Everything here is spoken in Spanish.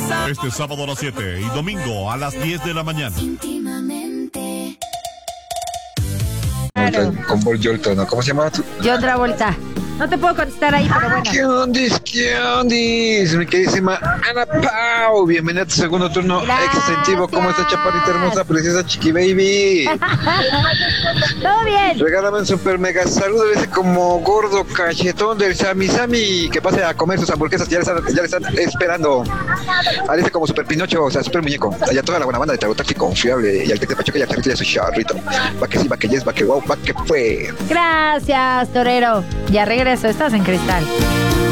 Este sábado a las 7 y domingo a las 10 de la mañana. Claro. Con Paul Jolton, ¿no? ¿Cómo se llama tú? John Travolta. No te puedo contestar ahí, pero bueno. ¿Qué ondis? ¿Qué ondis? Mi queridísima Ana Pau. Bienvenida a tu segundo turno. Gracias. Extensivo. ¿Cómo está, chaparrita hermosa, preciosa, chiqui baby? Todo bien. Regálame un super mega saludo de ese como gordo cachetón del Sami Sami que pase a comer sus hamburguesas. Ya le están esperando. A ese como super Pinocho, o sea, super muñeco. Allá toda la buena banda de Tagotaxi confiable. Y al Tec de Pachuca y al Cerrito y a su charrito. Va que sí, va que yes, va que wow, va que fue. Gracias, torero. Ya regreso, estás en Cristal.